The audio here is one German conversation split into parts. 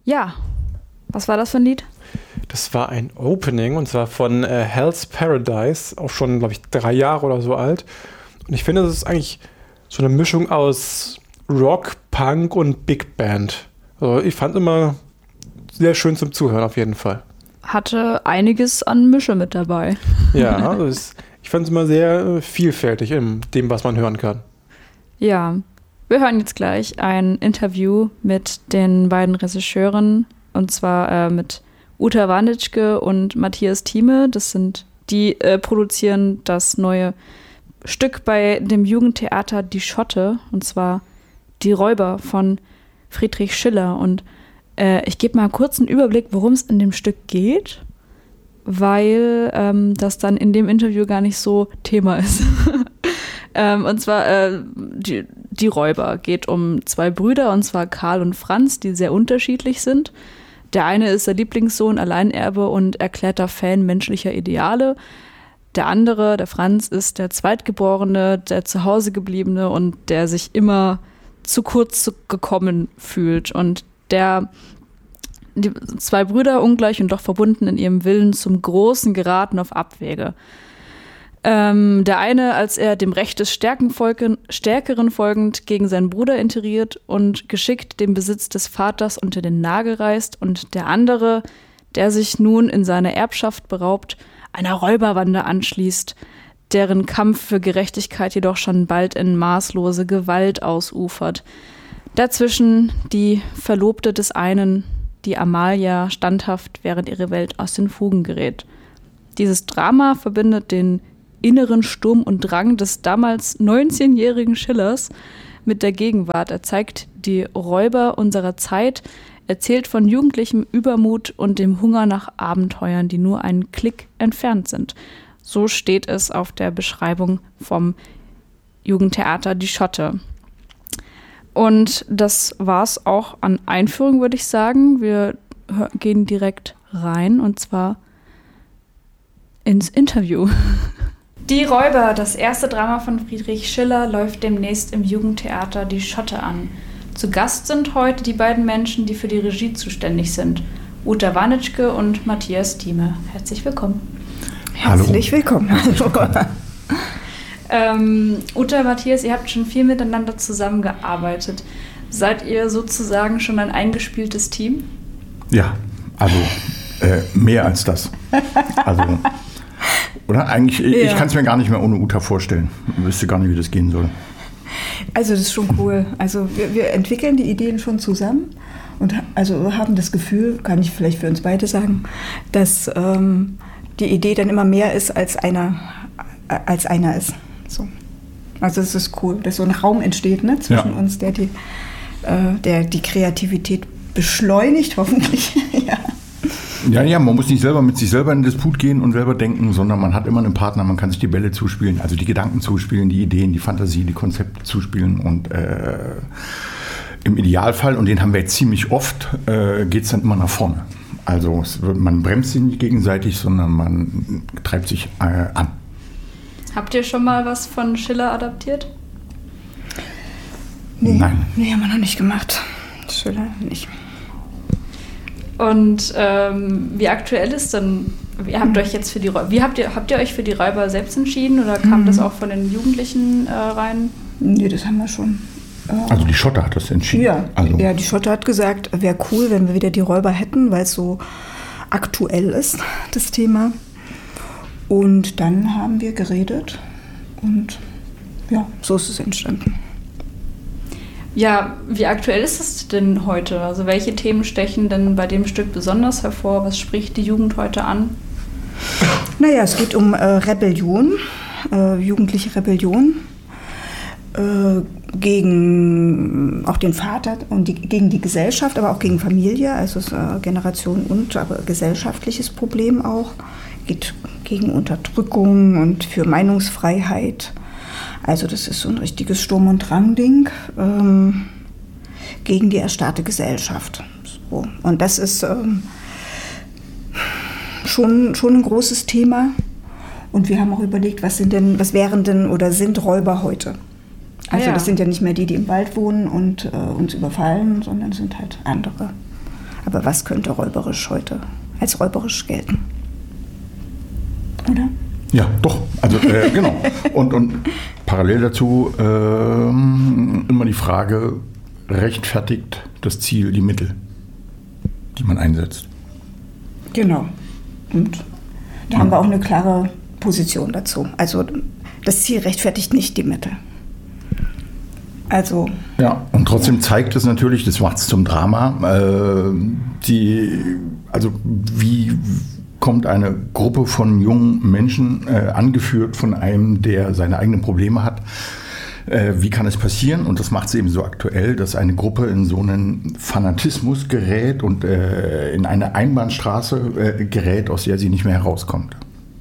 Ja, was war das für ein Lied? Das war ein Opening und zwar von Hell's Paradise, auch schon, glaube ich, 3 Jahre oder so alt. Und ich finde, das ist eigentlich so eine Mischung aus Rock, Punk und Big Band. Also ich fand immer sehr schön zum Zuhören auf jeden Fall. Hatte einiges an Mische mit dabei. Ja, ich fand es immer sehr vielfältig in dem, was man hören kann. Ja, wir hören jetzt gleich ein Interview mit den beiden Regisseuren, und zwar mit Uta Warnitschke und Matthias Thieme. Die produzieren das neue Stück bei dem Jugendtheater Die Schotte, und zwar Die Räuber von Friedrich Schiller. Und ich gebe mal kurz einen Überblick, worum es in dem Stück geht, weil das dann in dem Interview gar nicht so Thema ist. Und zwar die Räuber geht um 2 Brüder, und zwar Karl und Franz, die sehr unterschiedlich sind. Der eine ist der Lieblingssohn, Alleinerbe und erklärter Fan menschlicher Ideale. Der andere, der Franz, ist der Zweitgeborene, der zu Hause gebliebene und der sich immer zu kurz gekommen fühlt. Und die 2 Brüder, ungleich und doch verbunden in ihrem Willen zum Großen, geraten auf Abwege. Der eine, als er dem Recht des Stärkeren folgend, gegen seinen Bruder intrigiert und geschickt den Besitz des Vaters unter den Nagel reißt, und der andere, der sich nun in seiner Erbschaft beraubt, einer Räuberbande anschließt, deren Kampf für Gerechtigkeit jedoch schon bald in maßlose Gewalt ausufert. Dazwischen die Verlobte des einen, die Amalia, standhaft, während ihre Welt aus den Fugen gerät. Dieses Drama verbindet den inneren Sturm und Drang des damals 19-jährigen Schillers mit der Gegenwart. Er zeigt die Räuber unserer Zeit, erzählt von jugendlichem Übermut und dem Hunger nach Abenteuern, die nur einen Klick entfernt sind. So steht es auf der Beschreibung vom Jugendtheater Die Schotte. Und das war's auch an Einführung, würde ich sagen. Wir gehen direkt rein, und zwar ins Interview. Die Räuber, das erste Drama von Friedrich Schiller, läuft demnächst im Jugendtheater Die Schotte an. Zu Gast sind heute die beiden Menschen, die für die Regie zuständig sind. Uta Warnitschke und Matthias Thieme. Herzlich willkommen. Herzlich willkommen. Uta, Matthias, ihr habt schon viel miteinander zusammengearbeitet. Seid ihr sozusagen schon ein eingespieltes Team? Ja, also mehr als das. Also, oder? Eigentlich, ich kann es mir gar nicht mehr ohne Uta vorstellen. Ich wüsste gar nicht, wie das gehen soll. Also das ist schon cool. Also wir entwickeln die Ideen schon zusammen und also haben das Gefühl, kann ich vielleicht für uns beide sagen, dass die Idee dann immer mehr ist, als einer ist. So. Also es ist cool, dass so ein Raum entsteht, ne, zwischen uns, der die Kreativität beschleunigt, hoffentlich. Ja, man muss nicht selber mit sich selber in den Disput gehen und selber denken, sondern man hat immer einen Partner, man kann sich die Bälle zuspielen, also die Gedanken zuspielen, die Ideen, die Fantasie, die Konzepte zuspielen, und im Idealfall, und den haben wir jetzt ziemlich oft, geht es dann immer nach vorne. Also man bremst sich nicht gegenseitig, sondern man treibt sich an. Habt ihr schon mal was von Schiller adaptiert? Nein. Nee, haben wir noch nicht gemacht. Schiller nicht. Und wie aktuell ist denn, habt ihr euch für die Räuber selbst entschieden, oder kam das auch von den Jugendlichen rein? Nee, das haben wir schon. Also die Schotte hat das entschieden. Ja, die Schotte hat gesagt, wäre cool, wenn wir wieder die Räuber hätten, weil es so aktuell ist, das Thema. Und dann haben wir geredet und ja, so ist es entstanden. Ja, wie aktuell ist es denn heute? Also welche Themen stechen denn bei dem Stück besonders hervor? Was spricht die Jugend heute an? Naja, es geht um Rebellion, jugendliche Rebellion gegen auch den Vater und gegen die Gesellschaft, aber auch gegen Familie. Also es ist Generation und aber gesellschaftliches Problem auch. Geht gegen Unterdrückung und für Meinungsfreiheit. Also das ist so ein richtiges Sturm- und Drang-Ding gegen die erstarrte Gesellschaft. So. Und das ist schon ein großes Thema. Und wir haben auch überlegt, was wären denn oder sind Räuber heute? Also das sind ja nicht mehr die im Wald wohnen und uns überfallen, sondern sind halt andere. Aber was könnte räuberisch heute als räuberisch gelten? Oder? Ja, doch. Also genau. Und parallel dazu immer die Frage, rechtfertigt das Ziel die Mittel, die man einsetzt? Genau. Und da haben wir auch eine klare Position dazu. Also das Ziel rechtfertigt nicht die Mittel. Also ja, und trotzdem zeigt es natürlich, das macht es zum Drama, wie kommt eine Gruppe von jungen Menschen, angeführt von einem, der seine eigenen Probleme hat. Wie kann es passieren? Und das macht es eben so aktuell, dass eine Gruppe in so einen Fanatismus gerät und in eine Einbahnstraße gerät, aus der sie nicht mehr herauskommt.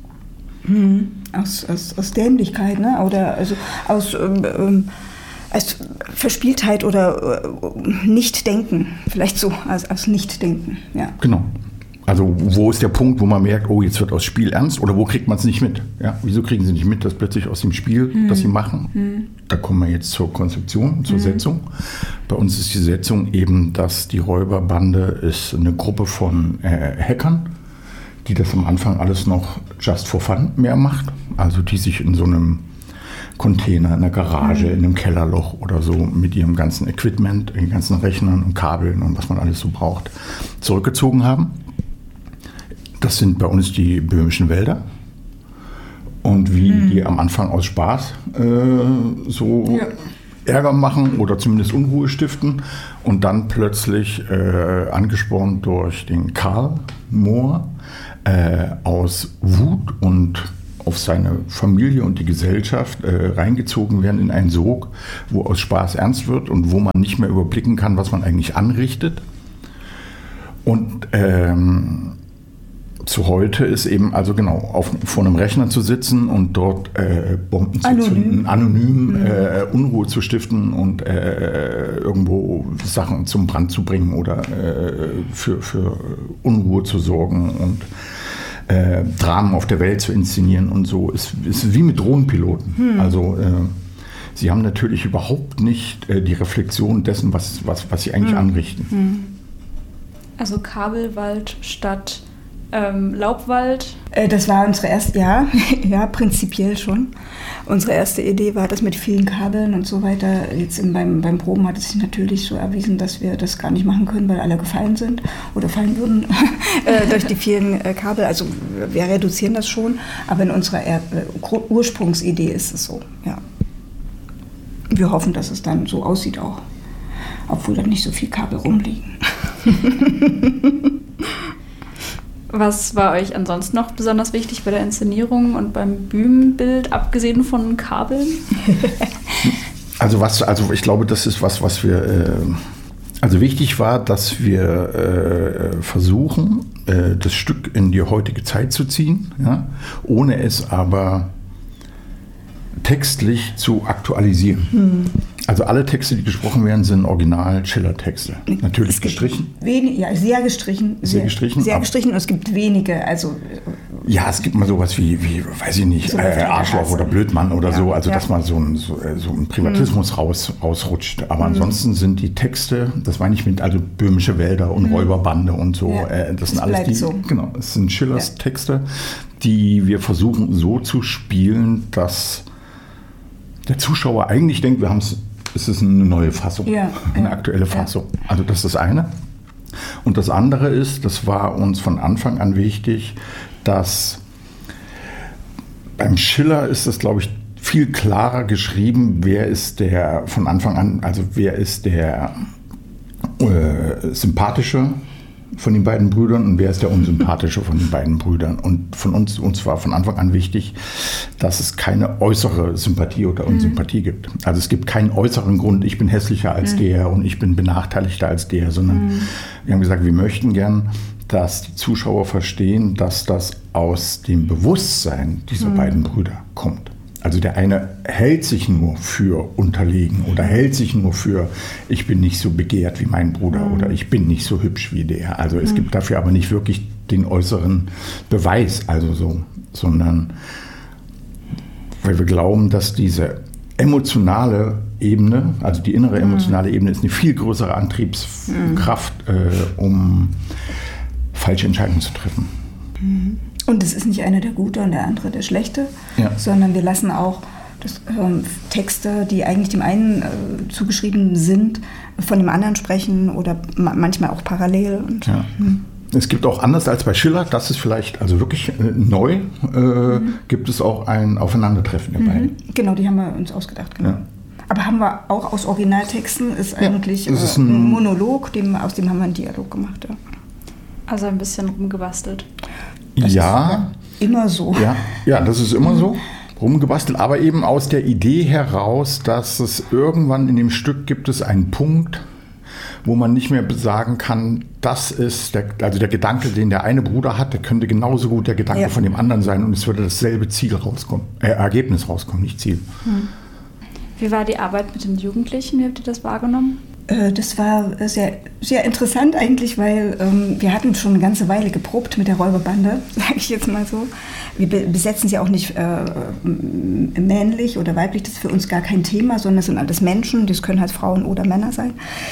Aus Dämlichkeit, ne? Oder also aus Verspieltheit oder Nichtdenken. Vielleicht so, aus Nichtdenken, ja. Genau. Also wo ist der Punkt, wo man merkt, oh, jetzt wird aus Spiel ernst, oder wo kriegt man es nicht mit? Ja, wieso kriegen sie nicht mit, dass plötzlich aus dem Spiel, das sie machen? Da kommen wir jetzt zur Konzeption, zur Setzung. Bei uns ist die Setzung eben, dass die Räuberbande ist eine Gruppe von Hackern, die das am Anfang alles noch just for fun mehr macht. Also die sich in so einem Container, in einer Garage, in einem Kellerloch oder so mit ihrem ganzen Equipment, den ganzen Rechnern und Kabeln und was man alles so braucht, zurückgezogen haben. Das sind bei uns die böhmischen Wälder. Und wie die am Anfang aus Spaß Ärger machen oder zumindest Unruhe stiften und dann plötzlich angespornt durch den Karl Mohr aus Wut und auf seine Familie und die Gesellschaft reingezogen werden in einen Sog, wo aus Spaß ernst wird und wo man nicht mehr überblicken kann, was man eigentlich anrichtet. Und zu heute ist eben, also genau, vor einem Rechner zu sitzen und dort Bomben zu zünden, anonym Unruhe zu stiften und irgendwo Sachen zum Brand zu bringen oder für Unruhe zu sorgen und Dramen auf der Welt zu inszenieren und so, ist wie mit Drohnenpiloten. Also sie haben natürlich überhaupt nicht die Reflexion dessen, was sie eigentlich anrichten. Also Kabelwald statt Laubwald? Das war unsere erste, ja, prinzipiell schon. Unsere erste Idee war das mit vielen Kabeln und so weiter. Jetzt beim Proben hat es sich natürlich so erwiesen, dass wir das gar nicht machen können, weil alle gefallen sind oder fallen würden durch die vielen Kabel. Also wir reduzieren das schon, aber in unserer Ursprungsidee ist es so, ja. Wir hoffen, dass es dann so aussieht auch, obwohl da nicht so viel Kabel rumliegen. Was war euch ansonsten noch besonders wichtig bei der Inszenierung und beim Bühnenbild, abgesehen von Kabeln? Also ich glaube, das ist was wir, also wichtig war, dass wir versuchen, das Stück in die heutige Zeit zu ziehen, ja, ohne es aber textlich zu aktualisieren. Also alle Texte, die gesprochen werden, sind Original-Schiller-Texte. Natürlich gestrichen. Sehr gestrichen. Sehr gestrichen und es gibt wenige. Also ja, es gibt mal sowas wie weiß ich nicht, so Arschloch oder Blödmann oder so. Also dass mal so ein Privatismus rausrutscht. Aber ansonsten sind die Texte, das meine ich mit, also böhmische Wälder und Räuberbande und so. Das sind alles die, so. Genau, es sind Schillers Texte, die wir versuchen so zu spielen, dass der Zuschauer eigentlich denkt, es ist eine neue Fassung, eine aktuelle Fassung. Also das ist das eine. Und das andere ist, das war uns von Anfang an wichtig, dass beim Schiller ist es, glaube ich, viel klarer geschrieben, wer ist der von Anfang an, also wer ist der sympathische von den beiden Brüdern und wer ist der unsympathische von den beiden Brüdern. Und von uns war von Anfang an wichtig, dass es keine äußere Sympathie oder Unsympathie gibt. Also es gibt keinen äußeren Grund, ich bin hässlicher als der und ich bin benachteiligter als der, sondern wir haben gesagt, wir möchten gern, dass die Zuschauer verstehen, dass das aus dem Bewusstsein dieser beiden Brüder kommt. Also der eine hält sich nur für unterlegen oder hält sich nur für, ich bin nicht so begehrt wie mein Bruder oder ich bin nicht so hübsch wie der. Also es gibt dafür aber nicht wirklich den äußeren Beweis, also so, sondern weil wir glauben, dass diese emotionale Ebene, also die innere emotionale Ebene, ist eine viel größere Antriebskraft, um falsche Entscheidungen zu treffen. Und es ist nicht einer der Gute und der andere der Schlechte, sondern wir lassen auch Texte, die eigentlich dem einen zugeschrieben sind, von dem anderen sprechen oder manchmal auch parallel. Und, Es gibt auch, anders als bei Schiller, das ist vielleicht also wirklich neu, gibt es auch ein Aufeinandertreffen der beiden. Genau, die haben wir uns ausgedacht. Genau. Ja. Aber haben wir auch aus Originaltexten, ist eigentlich ist ein Monolog, aus dem haben wir einen Dialog gemacht. Ja. Also ein bisschen rumgebastelt. Das ist immer so. Ja, das ist immer so. Rumgebastelt, aber eben aus der Idee heraus, dass es irgendwann in dem Stück gibt es einen Punkt, wo man nicht mehr sagen kann, das ist der Gedanke, den der eine Bruder hat, der könnte genauso gut der Gedanke von dem anderen sein und es würde dasselbe Ziel rauskommen, Ergebnis rauskommen, nicht Ziel. Wie war die Arbeit mit den Jugendlichen? Wie habt ihr das wahrgenommen? Das war sehr, sehr interessant eigentlich, weil wir hatten schon eine ganze Weile geprobt mit der Räuberbande, sage ich jetzt mal so. Wir besetzen sie auch nicht männlich oder weiblich, das ist für uns gar kein Thema, sondern das sind alles Menschen, das können halt Frauen oder Männer sein.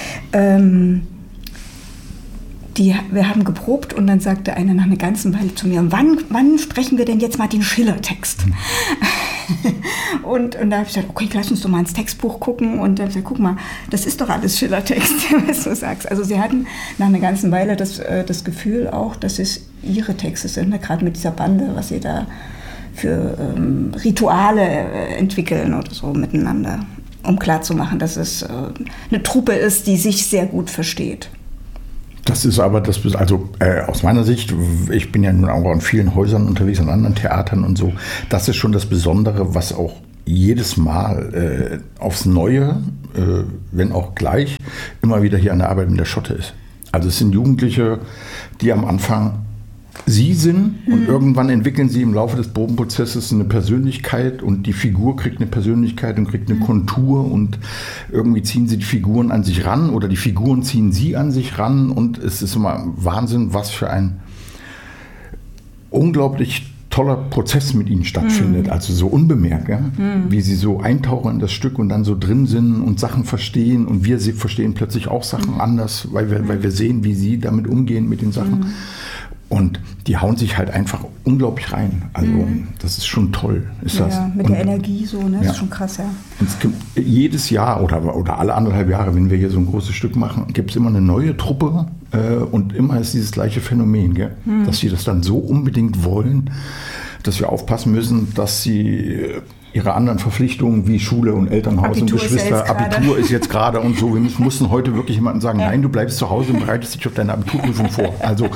Wir haben geprobt und dann sagte einer nach einer ganzen Weile zu mir, wann sprechen wir denn jetzt mal den Schiller-Text? Und da habe ich gesagt, okay, lass uns doch mal ins Textbuch gucken. Und dann habe ich gesagt, guck mal, das ist doch alles Schiller-Text, was du sagst. Also sie hatten nach einer ganzen Weile das Gefühl auch, dass es ihre Texte sind, ne? Gerade mit dieser Bande, was sie da für Rituale entwickeln oder so miteinander, um klarzumachen, dass es eine Truppe ist, die sich sehr gut versteht. Das ist aber, aus meiner Sicht, ich bin ja nun auch in vielen Häusern unterwegs, an anderen Theatern und so, das ist schon das Besondere, was auch jedes Mal aufs Neue, wenn auch gleich, immer wieder hier an der Arbeit mit der Schotte ist. Also es sind Jugendliche, die am Anfang sie sind und irgendwann entwickeln sie im Laufe des Probenprozesses eine Persönlichkeit und die Figur kriegt eine Persönlichkeit und kriegt eine Kontur und irgendwie ziehen sie die Figuren an sich ran oder die Figuren ziehen sie an sich ran und es ist immer Wahnsinn, was für ein unglaublich toller Prozess mit ihnen stattfindet, also so unbemerkt, wie sie so eintauchen in das Stück und dann so drin sind und Sachen verstehen und wir verstehen plötzlich auch Sachen anders, weil wir sehen, wie sie damit umgehen mit den Sachen. Und die hauen sich halt einfach unglaublich rein. Also das ist schon toll. Mit der Energie so, ne? Das ist schon krass, ja. Und es gibt jedes Jahr oder alle 1,5 Jahre, wenn wir hier so ein großes Stück machen, gibt es immer eine neue Truppe und immer ist dieses gleiche Phänomen, gell? Dass sie das dann so unbedingt wollen, dass wir aufpassen müssen, dass sie ihre anderen Verpflichtungen wie Schule und Elternhaus Abitur und Geschwister, Abitur ist jetzt gerade und so. Wir mussten heute wirklich jemandem sagen, nein, du bleibst zu Hause und bereitest dich auf deine Abiturprüfung vor. Also,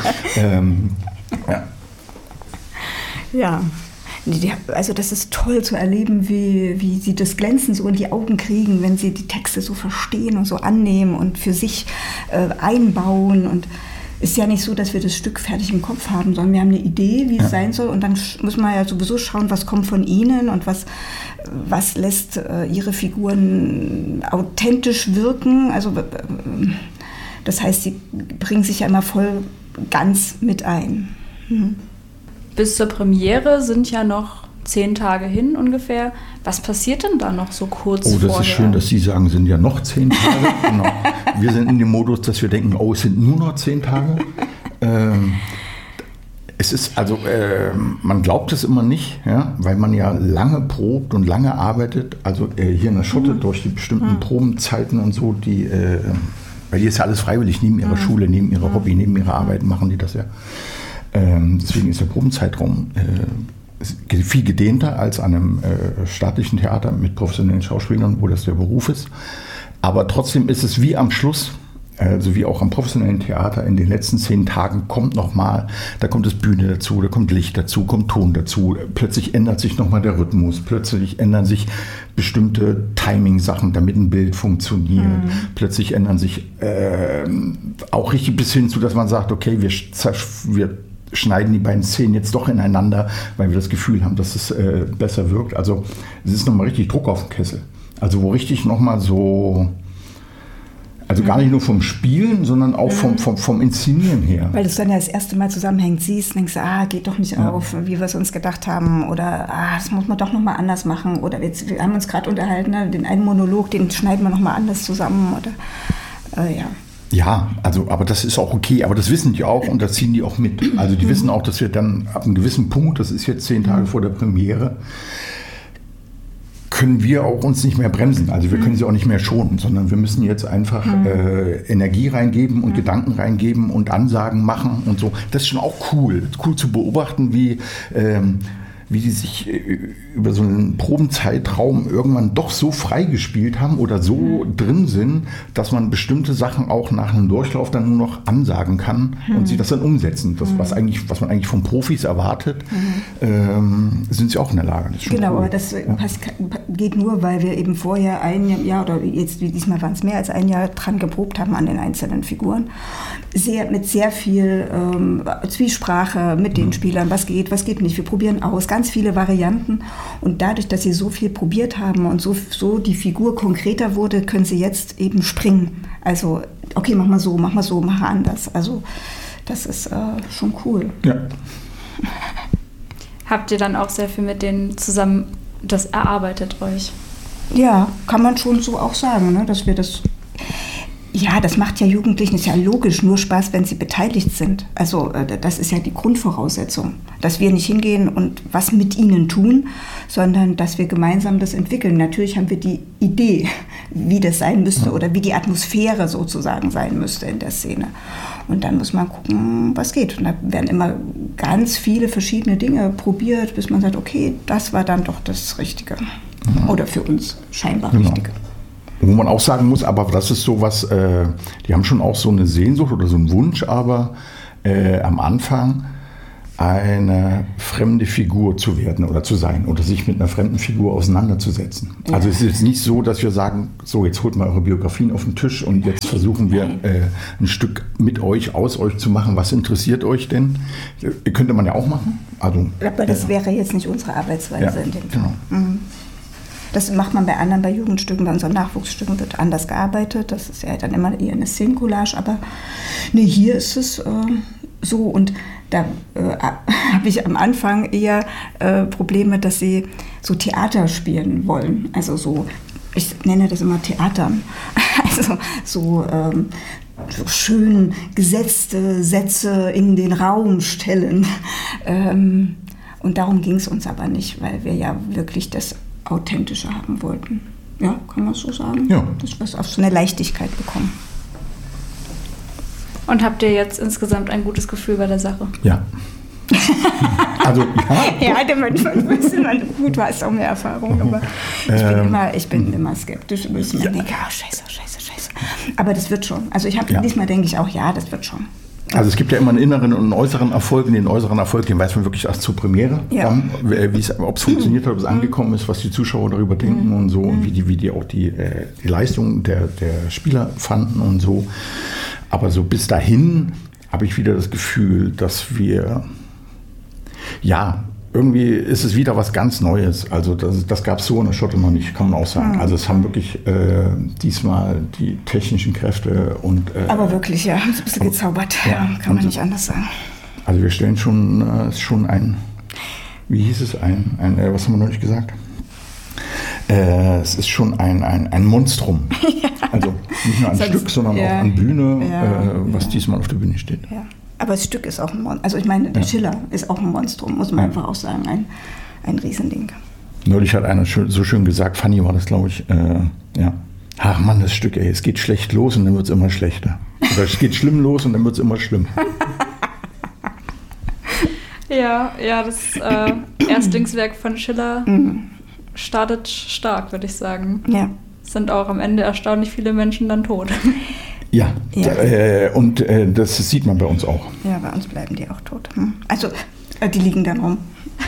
Ja, also das ist toll zu erleben, wie sie das Glänzen so in die Augen kriegen, wenn sie die Texte so verstehen und so annehmen und für sich einbauen. Und ist ja nicht so, dass wir das Stück fertig im Kopf haben, sondern wir haben eine Idee, wie es sein soll. Und dann müssen wir ja sowieso schauen, was kommt von ihnen und was lässt ihre Figuren authentisch wirken. Also das heißt, sie bringen sich ja immer voll ganz mit ein. Bis zur Premiere sind ja noch 10 Tage hin ungefähr. Was passiert denn da noch so kurz vorher? Oh, das ist schön, dass Sie sagen, sind ja noch 10 Tage. Genau. Wir sind in dem Modus, dass wir denken, es sind nur noch 10 Tage. Es ist man glaubt es immer nicht, ja, weil man ja lange probt und lange arbeitet. Also hier in der Schotte durch die bestimmten Probenzeiten und so, weil die ist ja alles freiwillig, neben ihrer Schule, neben ihrer Hobby, neben ihrer Arbeit machen die das ja. Deswegen ist der Probenzeitraum viel gedehnter als an einem staatlichen Theater mit professionellen Schauspielern, wo das der Beruf ist. Aber trotzdem ist es wie am Schluss, also wie auch am professionellen Theater, in den letzten 10 Tagen kommt nochmal, da kommt das Bühne dazu, da kommt Licht dazu, kommt Ton dazu, plötzlich ändert sich nochmal der Rhythmus, plötzlich ändern sich bestimmte Timing-Sachen, damit ein Bild funktioniert, plötzlich ändern sich auch richtig bis hin zu, dass man sagt, okay, wir schneiden die beiden Szenen jetzt doch ineinander, weil wir das Gefühl haben, dass es besser wirkt. Also es ist nochmal richtig Druck auf den Kessel. Also wo richtig nochmal so Also gar nicht nur vom Spielen, sondern auch vom Inszenieren her. Weil du es dann ja das erste Mal zusammenhängend siehst, denkst du, geht doch nicht auf, wie wir es uns gedacht haben. Oder das muss man doch nochmal anders machen. Oder wir haben uns gerade unterhalten, ne? Den einen Monolog, den schneiden wir nochmal anders zusammen. Oder ja. Ja, also, aber das ist auch okay. Aber das wissen die auch und das ziehen die auch mit. Also die wissen auch, dass wir dann ab einem gewissen Punkt, das ist jetzt 10 Tage vor der Premiere, können wir auch uns nicht mehr bremsen. Also wir können sie auch nicht mehr schonen, sondern wir müssen jetzt einfach Energie reingeben und Gedanken reingeben und Ansagen machen und so. Das ist schon auch cool. Cool zu beobachten, wie die sich über so einen Probenzeitraum irgendwann doch so freigespielt haben oder so drin sind, dass man bestimmte Sachen auch nach einem Durchlauf dann nur noch ansagen kann und sie das dann umsetzen. Das, was man eigentlich von Profis erwartet, sind sie auch in der Lage. Das ist schon genau, cool. aber das geht nur, weil wir eben vorher ein Jahr oder jetzt diesmal waren es mehr als ein Jahr dran geprobt haben an den einzelnen Figuren. Mit sehr viel Zwiesprache mit den Spielern, was geht nicht, wir probieren aus, ganz viele Varianten und dadurch, dass sie so viel probiert haben und so die Figur konkreter wurde, können sie jetzt eben springen. Also, okay, mach mal so, mach anders. Also, das ist schon cool. Ja. Habt ihr dann auch sehr viel mit denen zusammen das erarbeitet euch? Ja, kann man schon so auch sagen, ne, dass wir das... Ja, das macht ja Jugendlichen, ist ja logisch, nur Spaß, wenn sie beteiligt sind. Also das ist ja die Grundvoraussetzung, dass wir nicht hingehen und was mit ihnen tun, sondern dass wir gemeinsam das entwickeln. Natürlich haben wir die Idee, wie das sein müsste oder wie die Atmosphäre sozusagen sein müsste in der Szene. Und dann muss man gucken, was geht. Und da werden immer ganz viele verschiedene Dinge probiert, bis man sagt, okay, das war dann doch das Richtige. Oder für uns scheinbar Richtige. Wo man auch sagen muss, aber das ist sowas, die haben schon auch so eine Sehnsucht oder so einen Wunsch, aber am Anfang eine fremde Figur zu werden oder zu sein oder sich mit einer fremden Figur auseinanderzusetzen. Ja. Also es ist jetzt nicht so, dass wir sagen, so jetzt holt mal eure Biografien auf den Tisch und jetzt versuchen wir ein Stück mit euch, aus euch zu machen. Was interessiert euch denn? Könnte man ja auch machen. Also, aber das wäre jetzt nicht unsere Arbeitsweise in dem Fall. Genau. Das macht man bei Jugendstücken, bei unseren Nachwuchsstücken wird anders gearbeitet. Das ist ja dann immer eher eine Szenencollage. Aber nee, hier ist es so. Und da habe ich am Anfang eher Probleme, dass sie so Theater spielen wollen. Also so, ich nenne das immer Theatern. Also so schön gesetzte Sätze in den Raum stellen. Und darum ging es uns aber nicht, weil wir ja wirklich das authentischer haben wollten. Ja, kann man so sagen. Ja. Dass wir es auf so eine Leichtigkeit bekommen. Und habt ihr jetzt insgesamt ein gutes Gefühl bei der Sache? Ja. Also, ja, gut, du hast auch mehr Erfahrung, aber ich bin immer skeptisch. Ich denke, scheiße. Aber das wird schon. Also diesmal denke ich auch, ja, das wird schon. Also es gibt ja immer einen inneren und einen äußeren Erfolg. Und den äußeren Erfolg, den weiß man wirklich erst zur Premiere, ob es funktioniert hat, ob es angekommen ist, was die Zuschauer darüber denken und so und wie die auch die Leistung der Spieler fanden und so. Aber so bis dahin habe ich wieder das Gefühl, dass wir, irgendwie ist es wieder was ganz Neues. Also das gab es so in der Schotte noch nicht, kann man auch sagen. Also es haben wirklich diesmal die technischen Kräfte und... aber wirklich, ja, haben sie ein bisschen gezaubert, kann man nicht anders sagen. Also wir stellen schon ein, wie hieß es, was haben wir noch nicht gesagt? Es ist schon ein Monstrum. Also nicht nur ein Stück, sondern auch an Bühne, was diesmal auf der Bühne steht. Ja. Aber das Stück ist auch ein Monstrum. Also ich meine, der Schiller ist auch ein Monstrum, muss man einfach auch sagen. Ein Riesending. Neulich hat einer so schön gesagt, Fanny war das, glaube ich, ach Mann, das Stück, es geht schlecht los und dann wird es immer schlechter. Oder es geht schlimm los und dann wird es immer schlimm. Ja, das Erstlingswerk von Schiller startet stark, würde ich sagen. Ja. Es sind auch am Ende erstaunlich viele Menschen dann tot. Ja. Und das sieht man bei uns auch. Ja, bei uns bleiben die auch tot. Also, die liegen dann rum.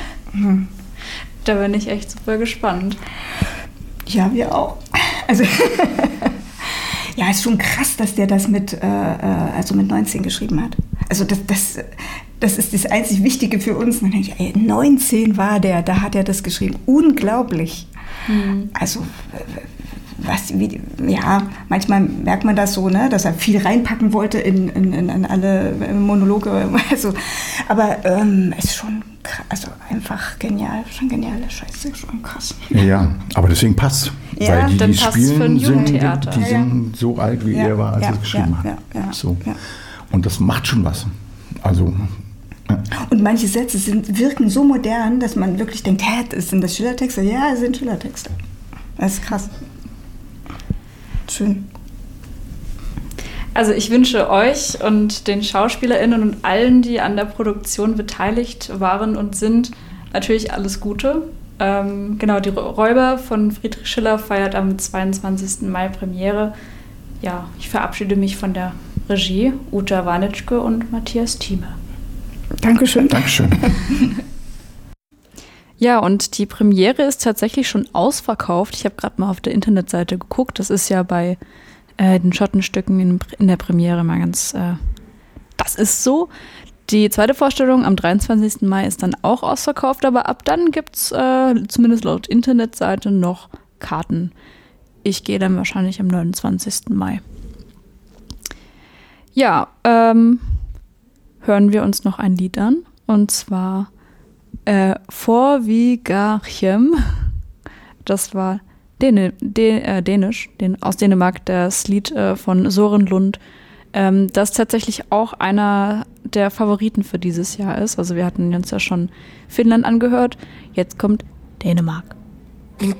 Da bin ich echt super gespannt. Ja, wir auch. Also, ja, ist schon krass, dass der das mit 19 geschrieben hat. Also, das ist das einzig Wichtige für uns. Und dann denke ich, 19 war der, da hat er das geschrieben. Unglaublich. Also, manchmal merkt man das so, ne, dass er viel reinpacken wollte in alle Monologe. Also, aber ist schon krass, also einfach genial, schon geniale Scheiße, schon krass. Ja, aber deswegen passt. Ja, weil die spielen, Jugendtheater. die sind so alt, wie er war, als er es geschrieben hat. So. Ja. Und das macht schon was. Also. Und manche Sätze wirken so modern, dass man wirklich denkt, sind das Schillertexte? Ja, es sind Schillertexte. Das ist krass. Schön. Also ich wünsche euch und den SchauspielerInnen und allen, die an der Produktion beteiligt waren und sind, natürlich alles Gute. Genau, die Räuber von Friedrich Schiller feiert am 22. Mai Premiere. Ja, ich verabschiede mich von der Regie, Uta Warnitschke und Matthias Thieme. Dankeschön. Dankeschön. Ja, und die Premiere ist tatsächlich schon ausverkauft. Ich habe gerade mal auf der Internetseite geguckt. Das ist ja bei den Schottenstücken in der Premiere mal ganz, das ist so. Die zweite Vorstellung am 23. Mai ist dann auch ausverkauft, aber ab dann gibt es zumindest laut Internetseite noch Karten. Ich gehe dann wahrscheinlich am 29. Mai. Ja, hören wir uns noch ein Lied an, und zwar Forvigarchem. Das war Dänisch, aus Dänemark, das Lied von Søren Lund, das tatsächlich auch einer der Favoriten für dieses Jahr ist. Also wir hatten uns ja schon Finnland angehört, jetzt kommt Dänemark.